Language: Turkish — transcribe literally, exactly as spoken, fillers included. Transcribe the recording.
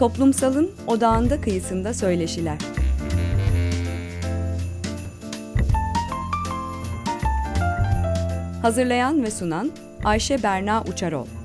Toplumsalın odağında kıyısında söyleşiler. Hazırlayan ve sunan Ayşe Berna Uçarol.